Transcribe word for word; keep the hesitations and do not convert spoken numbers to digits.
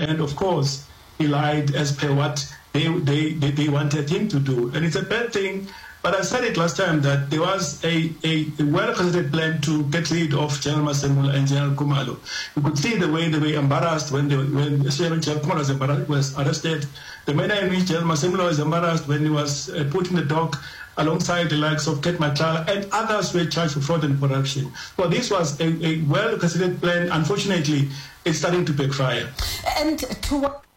and of course, he lied as per what they, they, they, they wanted him to do. And it's a bad thing, but I said it last time that there was a, a, a well-considered plan to get rid of General Masemola and General Khumalo. You could see the way they were embarrassed when, they, when General Khumalo was, embarrassed, was arrested, the manner in which General Masemola was embarrassed when he was uh, put in the dock alongside the likes of Ket Matla and others were charged for fraud and corruption. So this was a, a well-considered plan. Unfortunately, it's starting to backfire. And to what